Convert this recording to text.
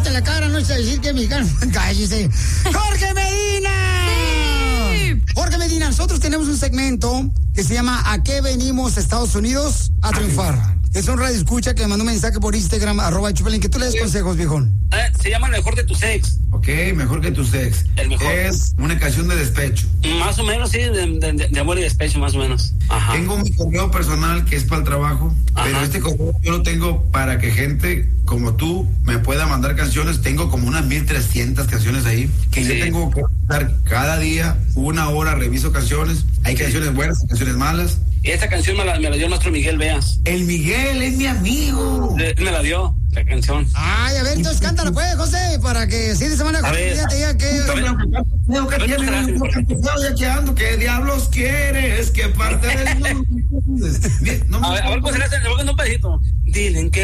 en la cara, no es decir que es mexicano. Cállese. ¡Jorge Medina! Sí. Jorge Medina, nosotros tenemos un segmento que se llama ¿A qué venimos a Estados Unidos a triunfar? Es un radio escucha que me mandó un mensaje por Instagram, @Chupelín, que tú le des consejos, viejón. Se llama Mejor que tus ex. Ok, Mejor que tus ex. El mejor. Es una canción de despecho. Más o menos, sí, de amor y despecho, más o menos. Ajá. Tengo mi correo personal que es para el trabajo, pero este correo yo lo tengo para que gente como tú me pueda mandar canciones. Tengo como unas 1300 canciones ahí, que yo tengo que estar cada día, 1 hora, reviso canciones. Hay canciones buenas, canciones malas. Y esta canción me la dio el maestro Miguel Veas. El Miguel es mi amigo. Me la dio, la canción. Ay, a ver, entonces cántala pues, José, para que si de semana te diga que... ¿Qué diablos quieres? ¿Qué parte del mundo? A ver, pues, un pedacito. Dile que